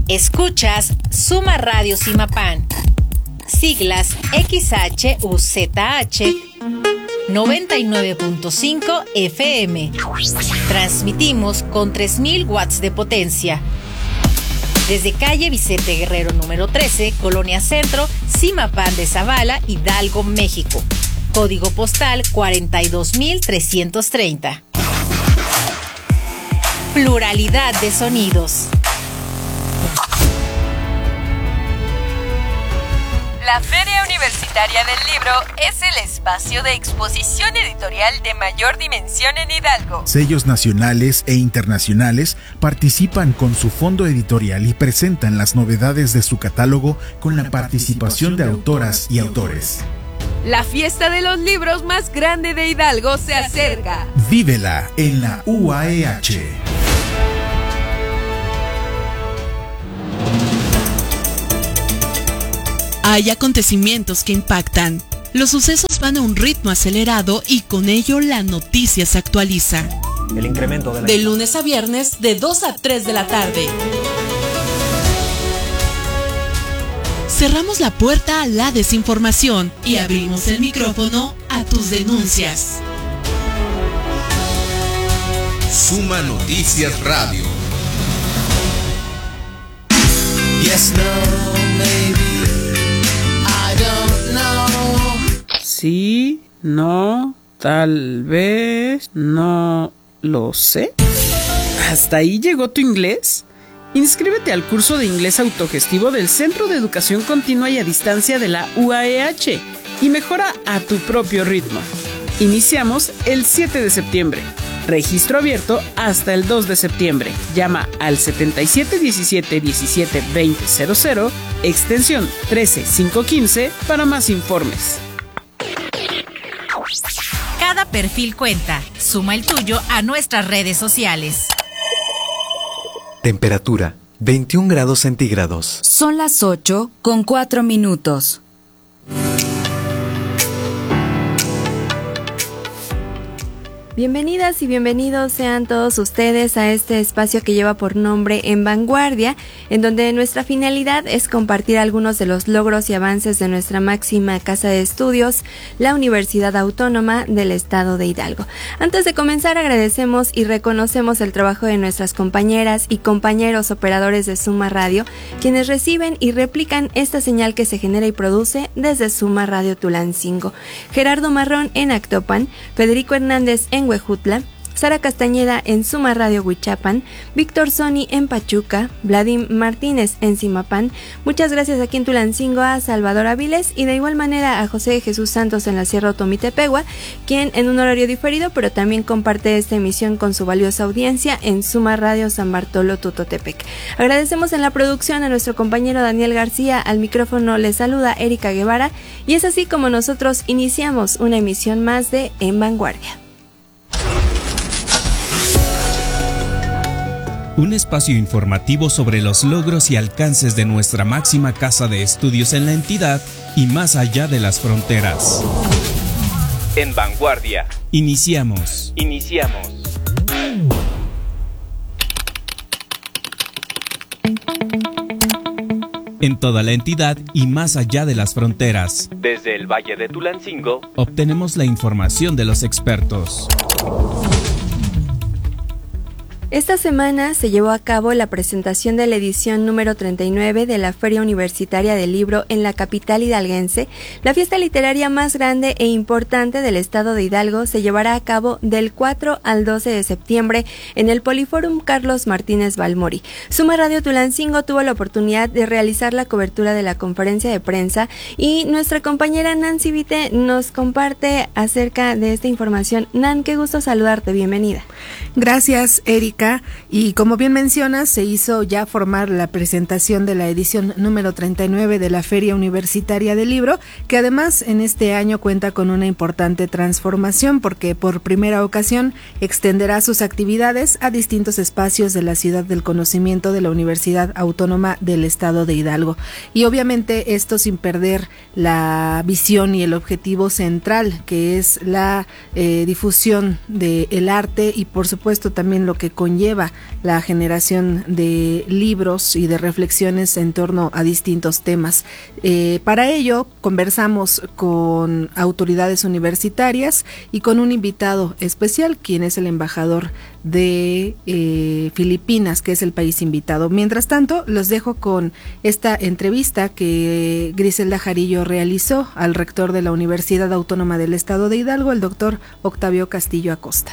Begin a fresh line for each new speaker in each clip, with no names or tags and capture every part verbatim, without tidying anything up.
Escuchas Suma Radio Zimapán, siglas X H U Z H noventa y nueve punto cinco F M. Transmitimos con tres mil watts de potencia. Desde calle Vicente Guerrero número trece, Colonia Centro, Zimapán de Zavala, Hidalgo, México. Código postal cuarenta y dos mil trescientos treinta. Pluralidad de sonidos.
La Feria Universitaria del Libro es el espacio de exposición editorial de mayor dimensión en Hidalgo.
Sellos nacionales e internacionales participan con su fondo editorial y presentan las novedades de su catálogo con la participación de autoras y autores.
La fiesta de los libros más grande de Hidalgo se acerca.
Vívela en la U A E H.
Hay acontecimientos que impactan. Los sucesos van a un ritmo acelerado y con ello la noticia se actualiza.
El incremento de la...
De lunes a viernes, de dos a tres de la tarde. Cerramos la puerta a la desinformación y abrimos el micrófono a tus denuncias.
Suma Noticias Radio.
Yes, no, maybe.
Sí, no, tal vez, no lo sé. ¿Hasta ahí llegó tu inglés? Inscríbete al curso de inglés autogestivo del Centro de Educación Continua y a Distancia de la U A E H y mejora a tu propio ritmo. Iniciamos el siete de septiembre. Registro abierto hasta el dos de septiembre. Llama al setenta y siete diecisiete diecisiete veinte cero cero, extensión trece cinco quince para más informes.
Cada perfil cuenta. Suma el tuyo a nuestras redes sociales.
Temperatura veintiún grados centígrados.
Son las ocho con cuatro minutos. Bienvenidas y bienvenidos sean todos ustedes a este espacio que lleva por nombre En Vanguardia, en donde nuestra finalidad es compartir algunos de los logros y avances de nuestra máxima casa de estudios, la Universidad Autónoma del Estado de Hidalgo. Antes de comenzar, agradecemos y reconocemos el trabajo de nuestras compañeras y compañeros operadores de Suma Radio, quienes reciben y replican esta señal que se genera y produce desde Suma Radio Tulancingo. Gerardo Marrón en Actopan, Federico Hernández en Huejutla, Sara Castañeda en Suma Radio Huichapan, Víctor Sony en Pachuca, Vladimir Martínez en Zimapán. Muchas gracias aquí en Tulancingo a Salvador Aviles y de igual manera a José Jesús Santos en la Sierra Otomitepegua, quien en un horario diferido pero también comparte esta emisión con su valiosa audiencia en Suma Radio San Bartolo Tutotepec. Agradecemos en la producción a nuestro compañero Daniel García, al micrófono les saluda Erika Guevara y es así como nosotros iniciamos una emisión más de En Vanguardia.
Un espacio informativo sobre los logros y alcances de nuestra máxima casa de estudios en la entidad y más allá de las fronteras.
En Vanguardia.
Iniciamos.
Iniciamos.
En toda la entidad y más allá de las fronteras.
Desde el Valle de Tulancingo,
obtenemos la información de los expertos.
Esta semana se llevó a cabo la presentación de la edición número treinta y nueve de la Feria Universitaria del Libro en la capital hidalguense. La fiesta literaria más grande e importante del estado de Hidalgo se llevará a cabo del cuatro al doce de septiembre en el Poliforum Carlos Martínez Balmori. Suma Radio Tulancingo tuvo la oportunidad de realizar la cobertura de la conferencia de prensa y nuestra compañera Nancy Vite nos comparte acerca de esta información. Nan, qué gusto saludarte, bienvenida.
Gracias, Erika. Y como bien mencionas, se hizo ya formar la presentación de la edición número treinta y nueve de la Feria Universitaria del Libro, que además en este año cuenta con una importante transformación porque por primera ocasión extenderá sus actividades a distintos espacios de la Ciudad del Conocimiento de la Universidad Autónoma del Estado de Hidalgo. Y obviamente esto sin perder la visión y el objetivo central, que es la eh, difusión del arte y por supuesto también lo que conlleva conlleva la generación de libros y de reflexiones en torno a distintos temas. Eh, para ello conversamos con autoridades universitarias y con un invitado especial, quien es el embajador de eh, Filipinas, que es el país invitado. Mientras tanto, los dejo con esta entrevista que Griselda Jarillo realizó al rector de la Universidad Autónoma del Estado de Hidalgo, el doctor Octavio Castillo Acosta.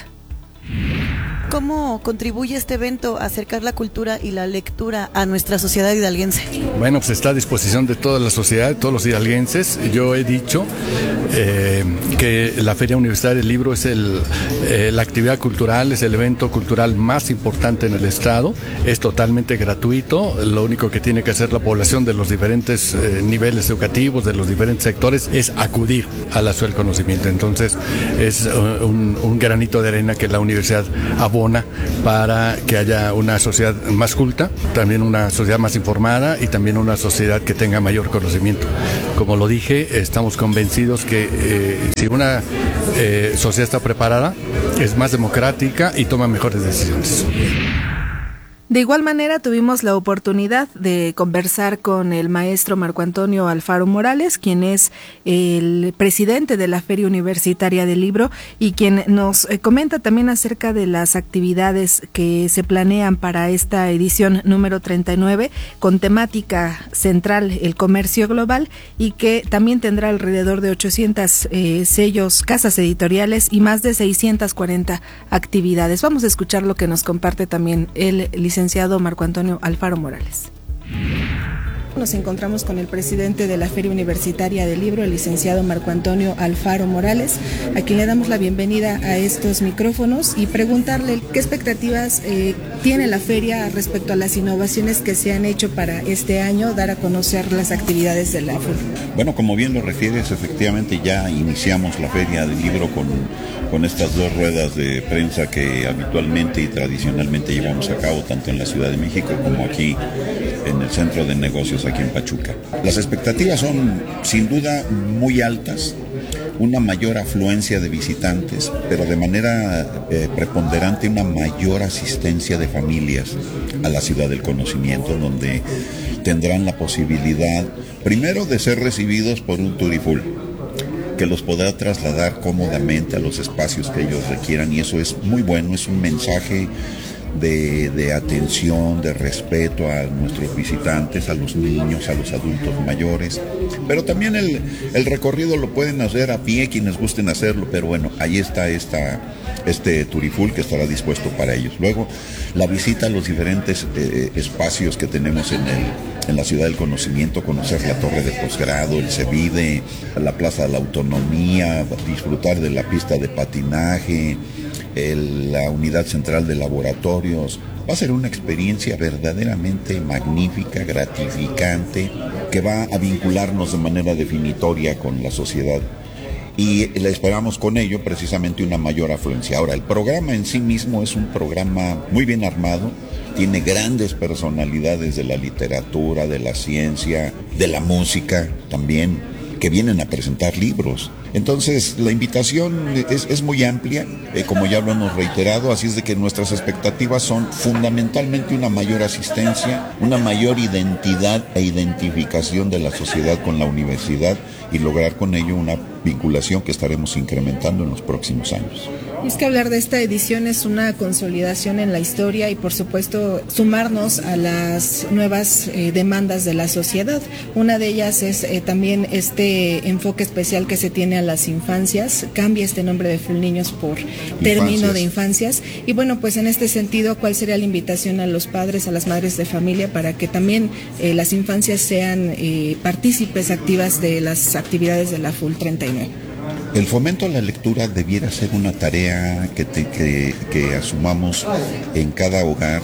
¿Cómo contribuye este evento a acercar la cultura y la lectura a nuestra sociedad hidalguense?
Bueno, pues está a disposición de toda la sociedad, de todos los hidalguenses. Yo he dicho eh, que la Feria Universitaria del Libro es el, eh, la actividad cultural, es el evento cultural más importante en el Estado. Es totalmente gratuito. Lo único que tiene que hacer la población de los diferentes eh, niveles educativos, de los diferentes sectores, es acudir a la Suel Conocimiento. Entonces, es uh, un, un granito de arena que la universidad abona para que haya una sociedad más culta, también una sociedad más informada y también una sociedad que tenga mayor conocimiento. Como lo dije, estamos convencidos que eh, si una eh, sociedad está preparada, es más democrática y toma mejores decisiones.
De igual manera, tuvimos la oportunidad de conversar con el maestro Marco Antonio Alfaro Morales, quien es el presidente de la Feria Universitaria del Libro y quien nos comenta también acerca de las actividades que se planean para esta edición número treinta y nueve, con temática central el comercio global, y que también tendrá alrededor de ochocientos eh, sellos, casas editoriales y más de seiscientas cuarenta actividades. Vamos a escuchar lo que nos comparte también el licenciado Marco Antonio Alfaro Morales. Nos encontramos con el presidente de la Feria Universitaria del Libro, el licenciado Marco Antonio Alfaro Morales, a quien le damos la bienvenida a estos micrófonos y preguntarle qué expectativas eh, tiene la feria respecto a las innovaciones que se han hecho para este año, dar a conocer las actividades de la feria.
Bueno, como bien lo refieres, efectivamente ya iniciamos la Feria del Libro con, con estas dos ruedas de prensa que habitualmente y tradicionalmente llevamos a cabo tanto en la Ciudad de México como aquí en el Centro de Negocios aquí en Pachuca. Las expectativas son sin duda muy altas, una mayor afluencia de visitantes, pero de manera eh, preponderante una mayor asistencia de familias a la Ciudad del Conocimiento, donde tendrán la posibilidad, primero, de ser recibidos por un turiful, que los podrá trasladar cómodamente a los espacios que ellos requieran, y eso es muy bueno, es un mensaje De, de atención, de respeto a nuestros visitantes, a los niños, a los adultos mayores, pero también el, el recorrido lo pueden hacer a pie quienes gusten hacerlo, pero bueno, ahí está esta, este turiful que estará dispuesto para ellos. Luego, la visita a los diferentes eh, espacios que tenemos en, el, en la Ciudad del Conocimiento, conocer la Torre de Posgrado, el CEBIDE, la Plaza de la Autonomía, disfrutar de la pista de patinaje, El, la unidad central de laboratorios. Va a ser una experiencia verdaderamente magnífica, gratificante, que va a vincularnos de manera definitoria con la sociedad, y le esperamos con ello precisamente una mayor afluencia. Ahora, el programa en sí mismo es un programa muy bien armado, tiene grandes personalidades de la literatura, de la ciencia, de la música también, que vienen a presentar libros. Entonces, la invitación es, es muy amplia, eh, como ya lo hemos reiterado, así es de que nuestras expectativas son fundamentalmente una mayor asistencia, una mayor identidad e identificación de la sociedad con la universidad, y lograr con ello una vinculación que estaremos incrementando en los próximos años.
Y es que hablar de esta edición es una consolidación en la historia y, por supuesto, sumarnos a las nuevas eh, demandas de la sociedad. Una de ellas es eh, también este enfoque especial que se tiene a las infancias. Cambia este nombre de Fulniños por término infancias. de infancias. Y bueno, pues en este sentido, ¿cuál sería la invitación a los padres, a las madres de familia, para que también eh, las infancias sean eh, partícipes activas de las actividades de la F U L treinta y nueve?
El fomento a la lectura debiera ser una tarea que, te, que, que asumamos en cada hogar,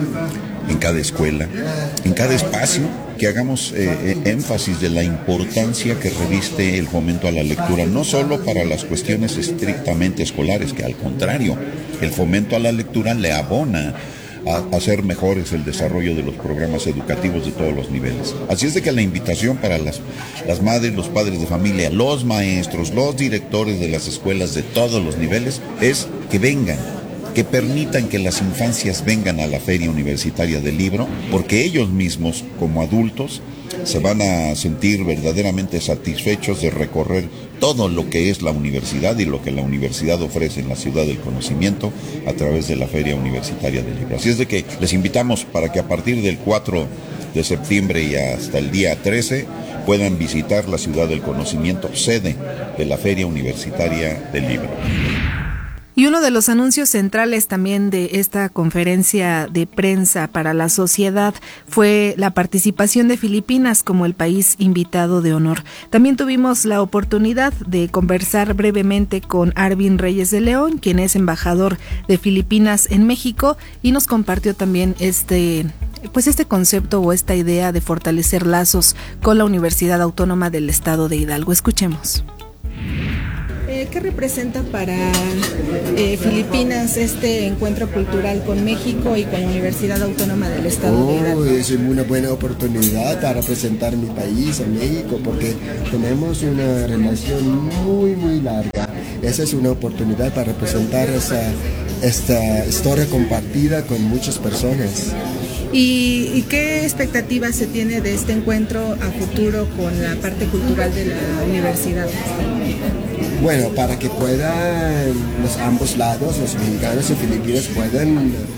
en cada escuela, en cada espacio, que hagamos eh, énfasis de la importancia que reviste el fomento a la lectura, no solo para las cuestiones estrictamente escolares, que al contrario, el fomento a la lectura le abona a hacer mejores el desarrollo de los programas educativos de todos los niveles. Así es de que la invitación para las, las madres, los padres de familia, los maestros, los directores de las escuelas de todos los niveles, es que vengan, que permitan que las infancias vengan a la Feria Universitaria del Libro, porque ellos mismos, como adultos, se van a sentir verdaderamente satisfechos de recorrer todo lo que es la universidad y lo que la universidad ofrece en la Ciudad del Conocimiento a través de la Feria Universitaria del Libro. Así es de que les invitamos para que a partir del cuatro de septiembre y hasta el día trece puedan visitar la Ciudad del Conocimiento, sede de la Feria Universitaria del Libro.
Y uno de los anuncios centrales también de esta conferencia de prensa para la sociedad fue la participación de Filipinas como el país invitado de honor. También tuvimos la oportunidad de conversar brevemente con Arvin Reyes de León, quien es embajador de Filipinas en México, y nos compartió también este, pues este concepto o esta idea de fortalecer lazos con la Universidad Autónoma del Estado de Hidalgo. Escuchemos.
¿Qué representa para eh, Filipinas este encuentro cultural con México y con la Universidad Autónoma del Estado
oh,
de Hidalgo?
Es una buena oportunidad para presentar mi país a México, porque tenemos una relación muy, muy larga. Esa es una oportunidad para presentar esa, esta historia compartida con muchas personas.
¿Y, ¿Y qué expectativas se tiene de este encuentro a futuro con la parte cultural de la universidad?
Bueno, para que puedan los ambos lados, los mexicanos y filipinos, puedan,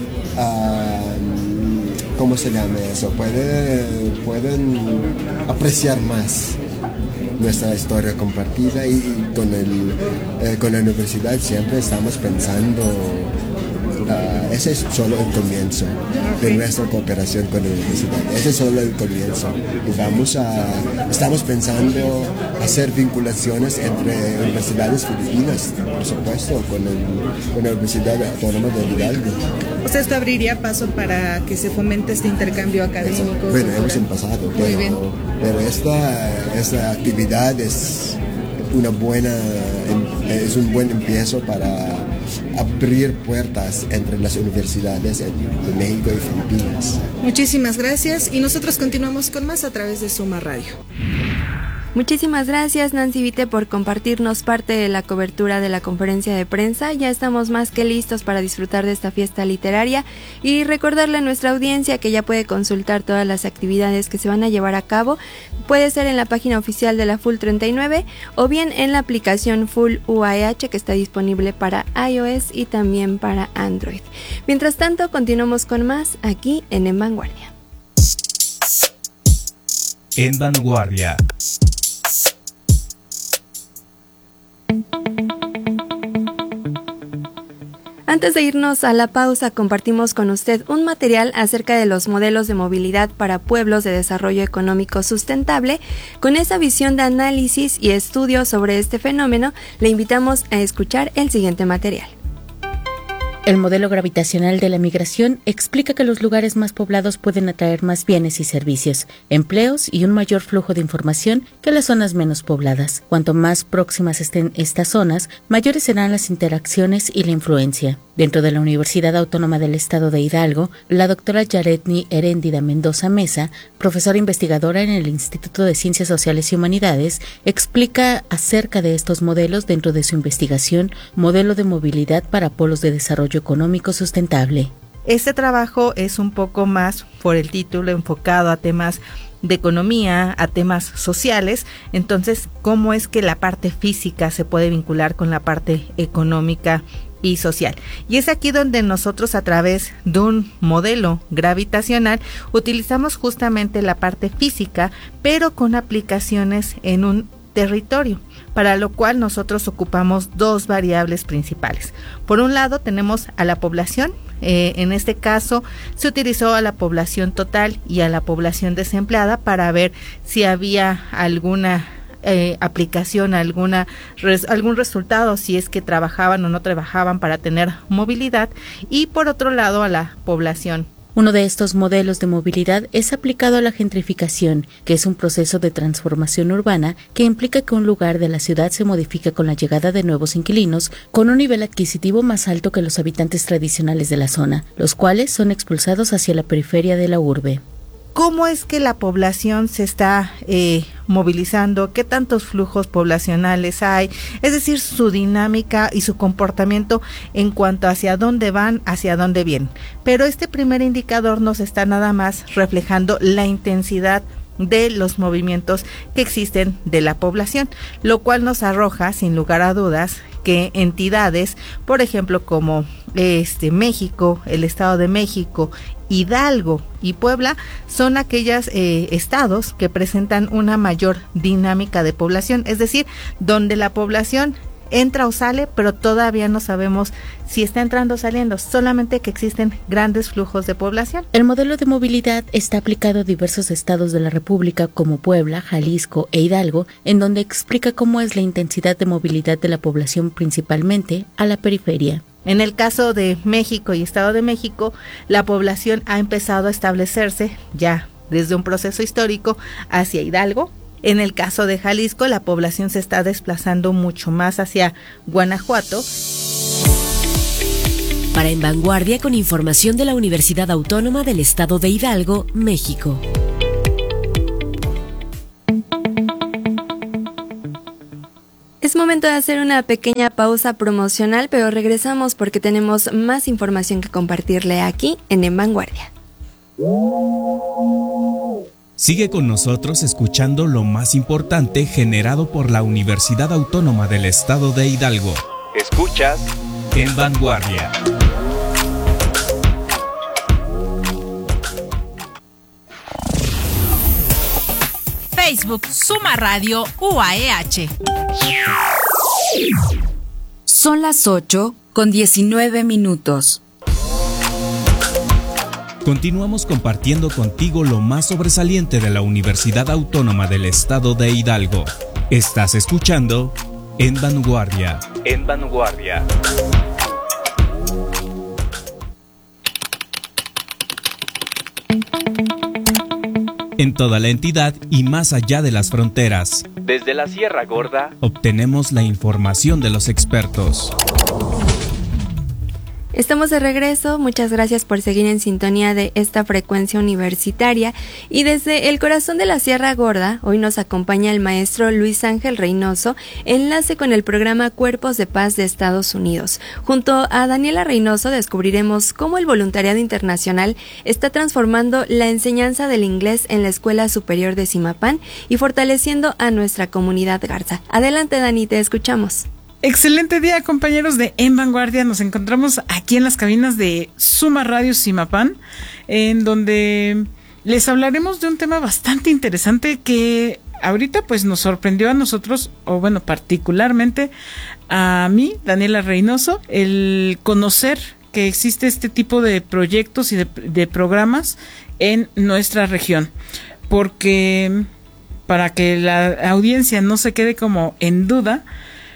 uh, ¿cómo se llama eso? Pueden, pueden apreciar más nuestra historia compartida, y, y con, el, eh, con la universidad siempre estamos pensando. Uh, ese es solo el comienzo de nuestra cooperación con la universidad. Ese es solo el comienzo. Y vamos a, estamos pensando hacer vinculaciones entre universidades filipinas, por supuesto, con, el, con la Universidad Autónoma de Hidalgo.
O sea, esto abriría paso para que se fomente este intercambio académico.
Bueno, hemos empezado, pero, Muy bien. pero esta, esta actividad es una buena, es un buen empiezo para abrir puertas entre las universidades de México y Filipinas.
Muchísimas gracias, y nosotros continuamos con más a través de Suma Radio.
Muchísimas gracias, Nancy Vite, por compartirnos parte de la cobertura de la conferencia de prensa. Ya estamos más que listos para disfrutar de esta fiesta literaria y recordarle a nuestra audiencia que ya puede consultar todas las actividades que se van a llevar a cabo. Puede ser en la página oficial de la F U L treinta y nueve o bien en la aplicación F U L U A E H, que está disponible para iOS y también para Android. Mientras tanto, continuamos con más aquí en En Vanguardia.
En Vanguardia.
Antes de irnos a la pausa, compartimos con usted un material acerca de los modelos de movilidad para pueblos de desarrollo económico sustentable. Con esa visión de análisis y estudio sobre este fenómeno, le invitamos a escuchar el siguiente material.
El modelo gravitacional de la migración explica que los lugares más poblados pueden atraer más bienes y servicios, empleos y un mayor flujo de información que las zonas menos pobladas. Cuanto más próximas estén estas zonas, mayores serán las interacciones y la influencia. Dentro de la Universidad Autónoma del Estado de Hidalgo, la doctora Yaretni Heréndida Mendoza Mesa, profesora investigadora en el Instituto de Ciencias Sociales y Humanidades, explica acerca de estos modelos dentro de su investigación Modelo de Movilidad para Polos de Desarrollo Económico Sustentable.
Este trabajo es un poco más, por el título, enfocado a temas de economía, a temas sociales. Entonces, ¿cómo es que la parte física se puede vincular con la parte económica y social? Y es aquí donde nosotros, a través de un modelo gravitacional, utilizamos justamente la parte física, pero con aplicaciones en un territorio, para lo cual nosotros ocupamos dos variables principales. Por un lado tenemos a la población, eh, en este caso se utilizó a la población total y a la población desempleada para ver si había alguna eh, aplicación, alguna res, algún resultado, si es que trabajaban o no trabajaban para tener movilidad, y por otro lado a la población.
Uno de estos modelos de movilidad es aplicado a la gentrificación, que es un proceso de transformación urbana que implica que un lugar de la ciudad se modifica con la llegada de nuevos inquilinos con un nivel adquisitivo más alto que los habitantes tradicionales de la zona, los cuales son expulsados hacia la periferia de la urbe.
¿Cómo es que la población se está eh, movilizando, qué tantos flujos poblacionales hay, es decir, su dinámica y su comportamiento en cuanto hacia dónde van, hacia dónde vienen. Pero este primer indicador nos está nada más reflejando la intensidad de los movimientos que existen de la población, lo cual nos arroja sin lugar a dudas que entidades, por ejemplo, como este México, el Estado de México, Hidalgo y Puebla, son aquellos eh, estados que presentan una mayor dinámica de población, es decir, donde la población entra o sale, pero todavía no sabemos si está entrando o saliendo, solamente que existen grandes flujos de población.
El modelo de movilidad está aplicado a diversos estados de la República como Puebla, Jalisco e Hidalgo, en donde explica cómo es la intensidad de movilidad de la población principalmente a la periferia.
En el caso de México y Estado de México, la población ha empezado a establecerse ya desde un proceso histórico hacia Hidalgo. En el caso de Jalisco, la población se está desplazando mucho más hacia Guanajuato.
Para En Vanguardia, con información de la Universidad Autónoma del Estado de Hidalgo, México.
Es momento de hacer una pequeña pausa promocional, pero regresamos porque tenemos más información que compartirle aquí en En Vanguardia.
Sigue con nosotros escuchando lo más importante generado por la Universidad Autónoma del Estado de Hidalgo.
Escuchas
En Vanguardia.
Facebook Suma Radio U A E H.
Son las ocho con diecinueve minutos.
Continuamos compartiendo contigo lo más sobresaliente de la Universidad Autónoma del Estado de Hidalgo. Estás escuchando En Vanguardia.
En Vanguardia.
En toda la entidad y más allá de las fronteras.
Desde la Sierra Gorda,
obtenemos la información de los expertos.
Estamos de regreso, muchas gracias por seguir en sintonía de esta frecuencia universitaria y desde el corazón de la Sierra Gorda, hoy nos acompaña el maestro Luis Ángel Reynoso, enlace con el programa Cuerpos de Paz de Estados Unidos. Junto a Daniela Reynoso descubriremos cómo el voluntariado internacional está transformando la enseñanza del inglés en la Escuela Superior de Zimapán y fortaleciendo a nuestra comunidad garza. Adelante, Dani, te escuchamos.
Excelente día, compañeros de En Vanguardia. Nos encontramos aquí en las cabinas de Suma Radio Zimapán, en donde les hablaremos de un tema bastante interesante que ahorita pues nos sorprendió a nosotros, o bueno, particularmente a mí, Daniela Reynoso, el conocer que existe este tipo de proyectos y de, de programas en nuestra región, porque para que la audiencia no se quede como en duda,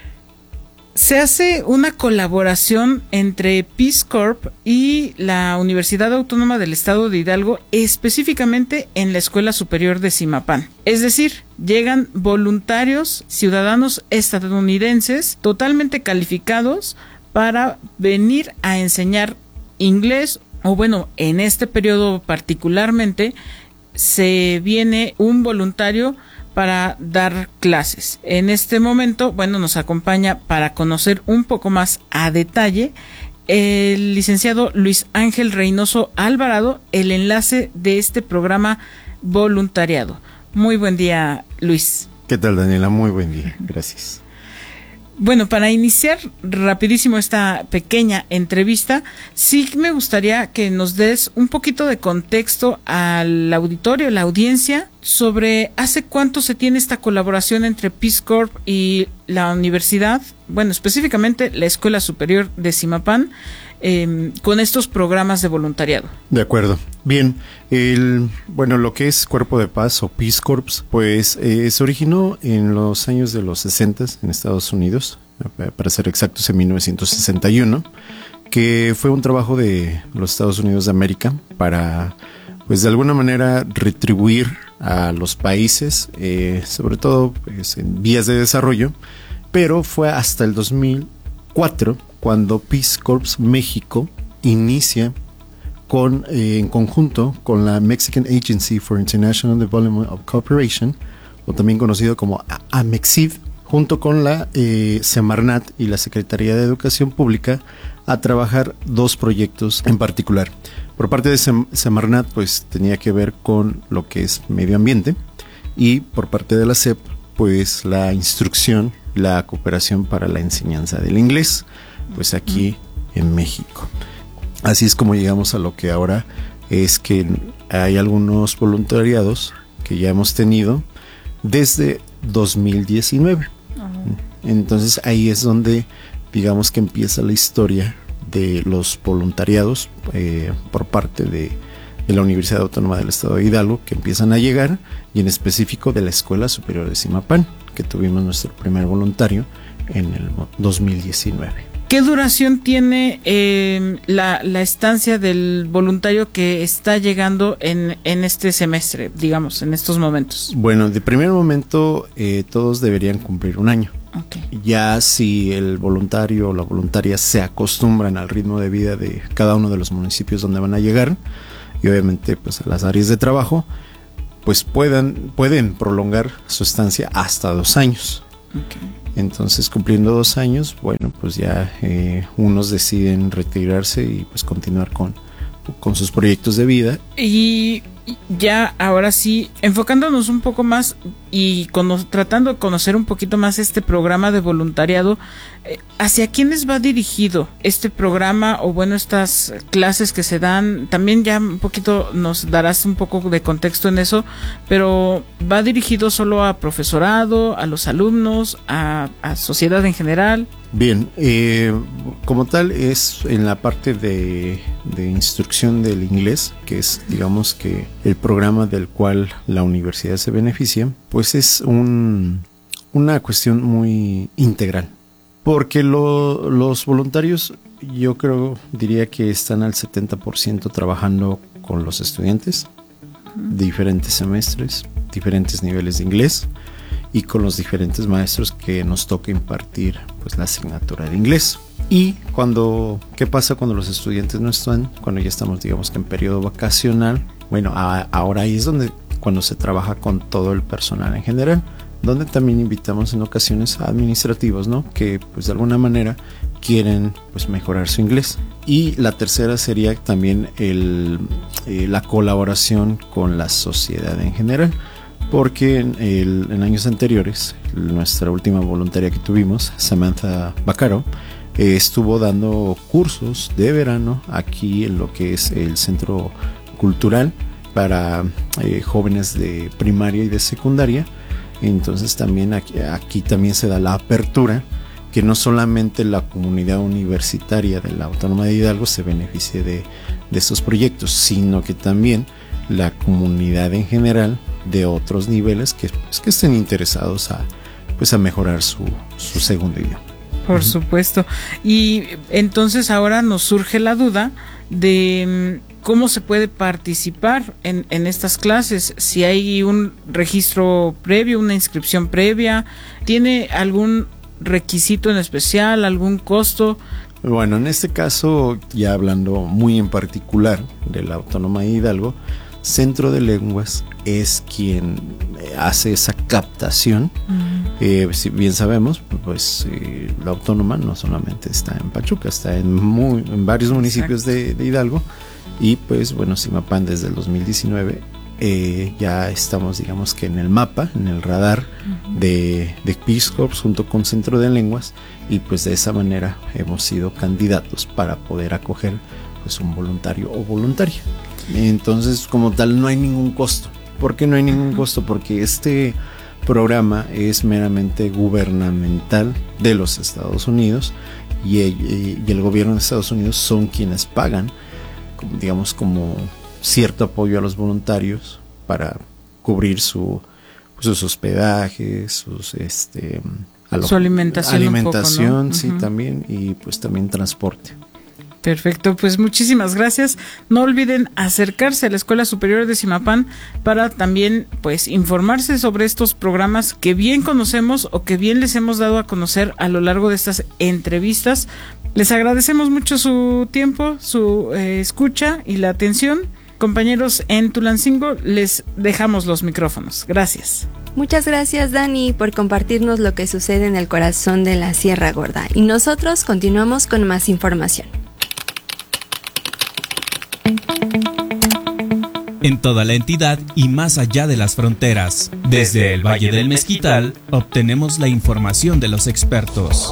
se hace una colaboración entre Peace Corp y la Universidad Autónoma del Estado de Hidalgo, específicamente en la Escuela Superior de Zimapán. Es decir, llegan voluntarios ciudadanos estadounidenses totalmente calificados para venir a enseñar inglés, o bueno, en este periodo particularmente se viene un voluntario para dar clases. En este momento, bueno, nos acompaña para conocer un poco más a detalle el licenciado Luis Ángel Reynoso Alvarado, el enlace de este programa voluntariado. Muy buen día, Luis.
¿Qué tal, Daniela? Muy buen día, gracias.
Bueno, para iniciar rapidísimo esta pequeña entrevista, sí me gustaría que nos des un poquito de contexto al auditorio, la audiencia, sobre hace cuánto se tiene esta colaboración entre Peace Corp y la universidad, bueno, específicamente la Escuela Superior de Zimapán, eh, con estos programas de voluntariado.
De acuerdo. Bien, el, bueno, lo que es Cuerpo de Paz o Peace Corps, pues eh, se originó en los años de los sesenta en Estados Unidos, para ser exactos en mil novecientos sesenta y uno, que fue un trabajo de los Estados Unidos de América para, pues de alguna manera, retribuir a los países, eh, sobre todo pues, en vías de desarrollo, pero fue hasta el dos mil cuatro cuando Peace Corps México inicia con, eh, en conjunto con la Mexican Agency for International Development of Cooperation, o también conocido como AMEXID, junto con la eh, Semarnat y la Secretaría de Educación Pública, a trabajar dos proyectos en particular. Por parte de Sem- Semarnat, pues tenía que ver con lo que es medio ambiente, y por parte de la S E P, pues la instrucción, la cooperación para la enseñanza del inglés, pues aquí en México. Así es como llegamos a lo que ahora es que hay algunos voluntariados que ya hemos tenido desde dos mil diecinueve. Uh-huh. Entonces ahí es donde digamos que empieza la historia de los voluntariados eh, por parte de, de la Universidad Autónoma del Estado de Hidalgo, que empiezan a llegar, y en específico de la Escuela Superior de Zimapán, que tuvimos nuestro primer voluntario en el dos mil diecinueve.
¿Qué duración tiene eh, la, la estancia del voluntario que está llegando en, en este semestre, digamos, en estos momentos?
Bueno, de primer momento eh, todos deberían cumplir un año. Okay. Ya si el voluntario o la voluntaria se acostumbran al ritmo de vida de cada uno de los municipios donde van a llegar, y obviamente pues a las áreas de trabajo, pues puedan, pueden prolongar su estancia hasta dos años. Okay. Entonces, cumpliendo dos años, bueno, pues ya eh, unos deciden retirarse y pues continuar con, con sus proyectos de vida.
Y ya ahora sí, enfocándonos un poco más y cono- tratando de conocer un poquito más este programa de voluntariado, eh, ¿hacia quiénes va dirigido este programa o bueno, estas clases que se dan? También ya un poquito nos darás un poco de contexto en eso, pero ¿va dirigido solo a profesorado, a los alumnos, a, a sociedad en general?
Bien, eh, como tal es en la parte de, de instrucción del inglés, que es digamos que el programa del cual la universidad se beneficia, pues es un, una cuestión muy integral, porque lo, los voluntarios yo creo, diría que están al setenta por ciento trabajando con los estudiantes, diferentes semestres, diferentes niveles de inglés, y con los diferentes maestros que nos toca impartir pues la asignatura de inglés. Y cuando, ¿qué pasa cuando los estudiantes no están? Cuando ya estamos digamos que en periodo vacacional, bueno, a, ahora ahí es donde cuando se trabaja con todo el personal en general, donde también invitamos en ocasiones a administrativos, ¿no? Que pues de alguna manera quieren pues mejorar su inglés. Y la tercera sería también el, eh, la colaboración con la sociedad en general, porque en, el, en años anteriores nuestra última voluntaria que tuvimos, Samantha Bacaro, eh, estuvo dando cursos de verano aquí en lo que es el Centro Cultural para eh, jóvenes de primaria y de secundaria. Entonces también aquí, aquí también se da la apertura que no solamente la comunidad universitaria de la Autónoma de Hidalgo se beneficie de, de estos proyectos, sino que también la comunidad en general de otros niveles que, pues, que estén interesados a, pues, a mejorar su, su segundo idioma.
Por uh-huh. supuesto. Y entonces ahora nos surge la duda de cómo se puede participar en, en estas clases, si hay un registro previo, una inscripción previa, ¿tiene algún requisito en especial, algún costo?
Bueno, en este caso, ya hablando muy en particular de la Autónoma de Hidalgo, Centro de Lenguas es quien hace esa captación. Uh-huh. Eh, si bien sabemos, pues eh, la Autónoma no solamente está en Pachuca, está en, muy, en varios municipios de, de Hidalgo, y pues bueno, Zimapán desde el dos mil diecinueve eh, ya estamos digamos que en el mapa, en el radar uh-huh. de, de Peace Corps junto con Centro de Lenguas, y pues de esa manera hemos sido candidatos para poder acoger pues un voluntario o voluntaria. Entonces, como tal, no hay ningún costo. ¿Por qué no hay ningún costo? Porque este programa es meramente gubernamental de los Estados Unidos, y el, y el gobierno de Estados Unidos son quienes pagan, digamos, como cierto apoyo a los voluntarios para cubrir su, sus hospedajes, sus este
su alimentación,
alimentación
un poco, ¿no?
Sí,
uh-huh.
también, y pues también transporte.
Perfecto, pues muchísimas gracias. No olviden acercarse a la Escuela Superior de Zimapán para también pues informarse sobre estos programas que bien conocemos o que bien les hemos dado a conocer a lo largo de estas entrevistas. Les agradecemos mucho su tiempo, su eh, escucha y la atención. Compañeros en Tulancingo, les dejamos los micrófonos. Gracias.
Muchas gracias, Dani, por compartirnos lo que sucede en el corazón de la Sierra Gorda. Y nosotros continuamos con más información.
En toda la entidad y más allá de las fronteras, desde el Valle del Mezquital, obtenemos la información de los expertos.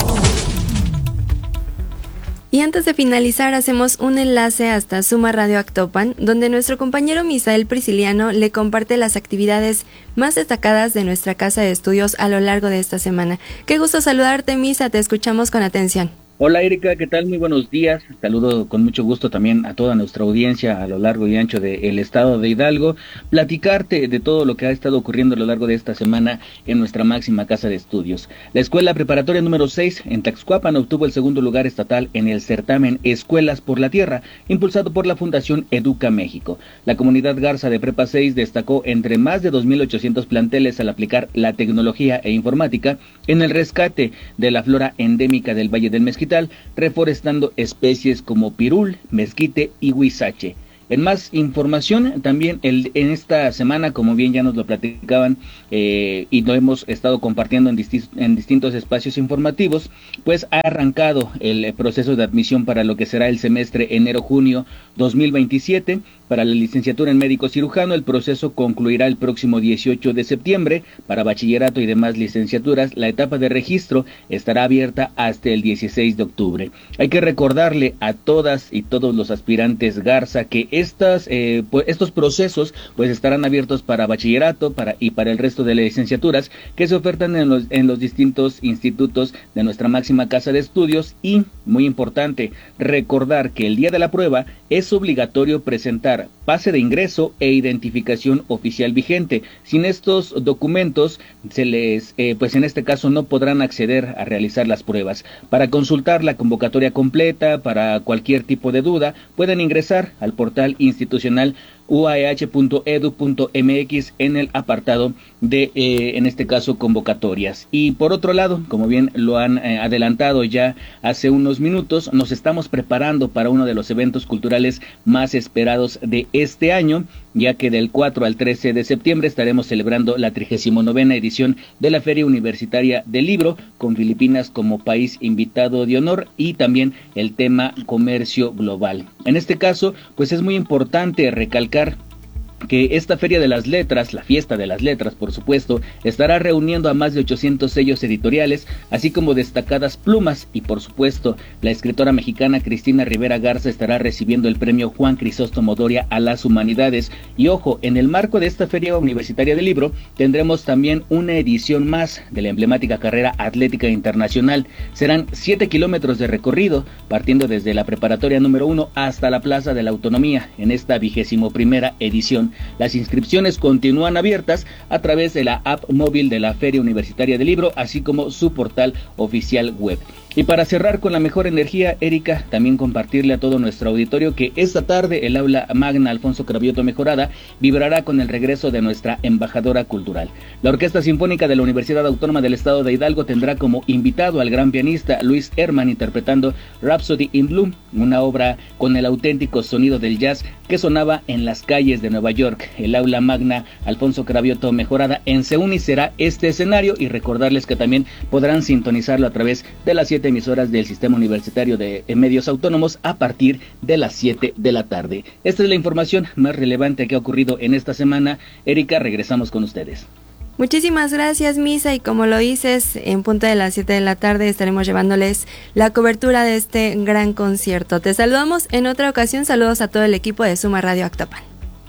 Y antes de finalizar, hacemos un enlace hasta Suma Radio Actopan, donde nuestro compañero Misael Prisciliano le comparte las actividades más destacadas de nuestra casa de estudios a lo largo de esta semana. Qué gusto saludarte, Misa, te escuchamos con atención.
Hola Erika, ¿qué tal? Muy buenos días. Saludo con mucho gusto también a toda nuestra audiencia a lo largo y ancho del estado de Hidalgo. Platicarte de todo lo que ha estado ocurriendo a lo largo de esta semana en nuestra máxima casa de estudios. La escuela preparatoria número seis en Tlaxcuapan obtuvo el segundo lugar estatal en el certamen Escuelas por la Tierra, impulsado por la Fundación Educa México. La comunidad Garza de Prepa seis destacó entre más de dos mil ochocientos planteles al aplicar la tecnología e informática en el rescate de la flora endémica del Valle del Mezquital, reforestando especies como pirul, mezquite y huizache. En más información, también el, en esta semana, como bien ya nos lo platicaban eh, y lo hemos estado compartiendo en, disti- en distintos espacios informativos, pues ha arrancado el proceso de admisión para lo que será el semestre enero-junio dos mil veintisiete. Para la licenciatura en médico cirujano, el proceso concluirá el próximo dieciocho de septiembre. Para bachillerato y demás licenciaturas, la etapa de registro estará abierta hasta el dieciséis de octubre. Hay que recordarle a todas y todos los aspirantes Garza que estas, eh, pues estos procesos pues estarán abiertos para bachillerato para, y para el resto de las licenciaturas que se ofertan en los, en los distintos institutos de nuestra máxima casa de estudios. Y, muy importante, recordar que el día de la prueba es obligatorio presentar pase de ingreso e identificación oficial vigente. Sin estos documentos, se les, eh, pues en este caso no podrán acceder a realizar las pruebas. Para consultar la convocatoria completa, para cualquier tipo de duda, pueden ingresar al portal institucional u a e h punto e d u punto m x en el apartado de, eh, en este caso, convocatorias. Y por otro lado, como bien lo han eh, adelantado ya hace unos minutos, nos estamos preparando para uno de los eventos culturales más esperados de este año, ya que del cuatro al trece de septiembre estaremos celebrando la trigésima novena edición de la Feria Universitaria del Libro, con Filipinas como país invitado de honor y también el tema comercio global. En este caso, pues es muy importante recalcar que esta Feria de las Letras, la Fiesta de las Letras, por supuesto, estará reuniendo a más de ochocientos sellos editoriales, así como destacadas plumas, y por supuesto, la escritora mexicana Cristina Rivera Garza estará recibiendo el premio Juan Crisóstomo Doria a las Humanidades. Y ojo, en el marco de esta Feria Universitaria del Libro, tendremos también una edición más de la emblemática carrera atlética internacional. Serán siete kilómetros de recorrido, partiendo desde la preparatoria número uno hasta la Plaza de la Autonomía, en esta vigésimo primera edición. Las inscripciones continúan abiertas a través de la app móvil de la Feria Universitaria del Libro, así como su portal oficial web. Y para cerrar con la mejor energía, Erika, también compartirle a todo nuestro auditorio que esta tarde el aula magna Alfonso Cravioto Mejorada vibrará con el regreso de nuestra embajadora cultural. La Orquesta Sinfónica de la Universidad Autónoma del Estado de Hidalgo tendrá como invitado al gran pianista Luis Herman interpretando Rhapsody in Blue, una obra con el auténtico sonido del jazz que sonaba en las calles de Nueva York. El aula magna Alfonso Cravioto Mejorada en Seúni será este escenario, y recordarles que también podrán sintonizarlo a través de las siete emisoras del Sistema Universitario de Medios Autónomos a partir de las siete de la tarde. Esta es la información más relevante que ha ocurrido en esta semana. Erika, regresamos con ustedes.
Muchísimas gracias, Misa, y como lo dices, en punto de las siete de la tarde estaremos llevándoles la cobertura de este gran concierto. Te saludamos en otra ocasión. Saludos a todo el equipo de Suma Radio Actopan.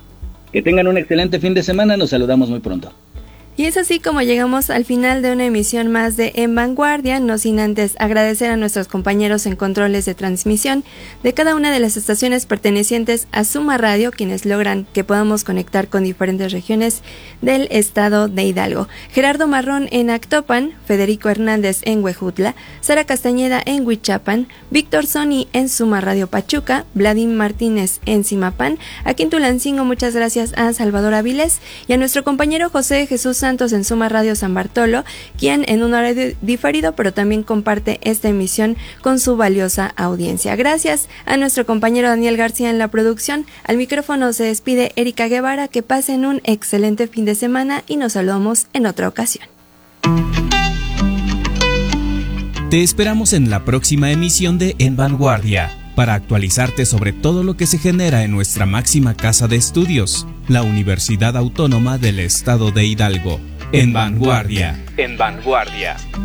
Que tengan un excelente fin de semana. Nos saludamos muy pronto.
Y es así como llegamos al final de una emisión más de En Vanguardia, no sin antes agradecer a nuestros compañeros en controles de transmisión de cada una de las estaciones pertenecientes a Suma Radio, quienes logran que podamos conectar con diferentes regiones del estado de Hidalgo. Gerardo Marrón en Actopan, Federico Hernández en Huejutla, Sara Castañeda en Huichapan, Víctor Soni en Suma Radio Pachuca, Vladimir Martínez en Zimapán, aquí en Tulancingo muchas gracias a Salvador Avilés y a nuestro compañero José Jesús Santos en Suma Radio San Bartolo, quien en un horario diferido, pero también comparte esta emisión con su valiosa audiencia. Gracias a nuestro compañero Daniel García en la producción. Al micrófono se despide Erika Guevara. Que pasen un excelente fin de semana y nos saludamos en otra ocasión.
Te esperamos en la próxima emisión de En Vanguardia para actualizarte sobre todo lo que se genera en nuestra máxima casa de estudios, la Universidad Autónoma del Estado de Hidalgo. En Vanguardia.
En Vanguardia.